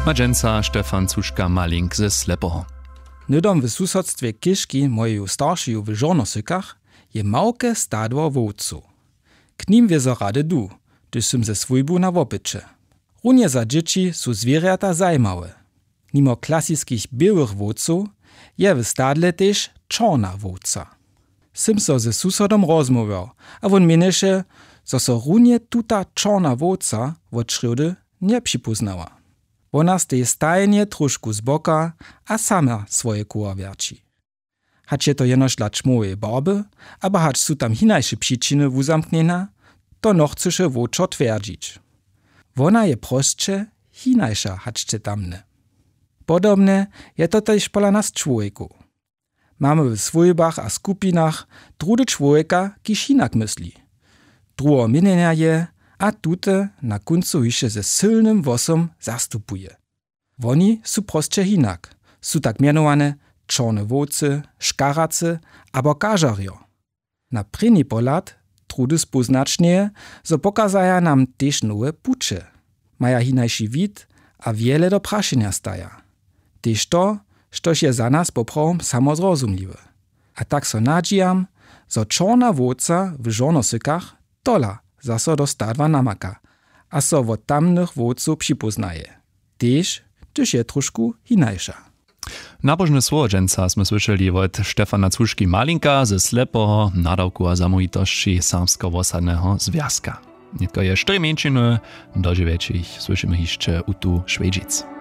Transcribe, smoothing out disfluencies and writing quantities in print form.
Madženca Stefan Cuška-Malink ze Slepoho. Nydom w susodstwie Kiszki moju staršiju w Žornosykach je małke stadło wowców. K nim wiezo rady du, gdyż sym ze swójbu na wopycze. Runie za dzieci su zwierzęta zajmałe. Mimo klasickich białych wowców je w stadle też czarna wowca. Sym so ze susodom rozmawiał, a on mienisze, że so runie tuta czarna wowca od szrody nie przypoznała. Ona stej stajnie troszkę z boka, a sama swoje koła wierci. Hać je to jenoż dla czmowej barby, aber hać su tam hinajsze przyczyny uzamkniena, to no chceše woczo twierdzić. Ona je prostsze, hinajsza haczcie tamne. Podobne je to też pola nas człowieku. Mamy w swojbach a skupinach drudy człowieka, kiż hinak myśli. Drugo mienienia je, a tute na końcu jeszcze ze silnym wosom zastupuje. Oni su prostsze hinak, su tak mianowane czarne wowcy, szkaracy abo kažarjo. Na první pohled trudy spoznačnie, zo pokazaja nam też nowe pucze. Maja hinajszy wid a wiele do praszenia staja. Też to, štož je za nas poprawom samozrozumliwe. A tak so nadzijam, zo czarna wowca w Žornosykach tola zaso do stadwa namaka, a so od tamnych wowców przypoznaje. Też, gdyż je troszkę hinajsza. Nabożne słowo dżęca sme słyszeli od Stefana Cušky-Malinka ze Slepoho, nadawku a zamówitości Samsko-Wosadnego Związka. Nitko je 4 mięczyny, dożywiecie ich słyszymy jeszcze u tu Szwedzzic.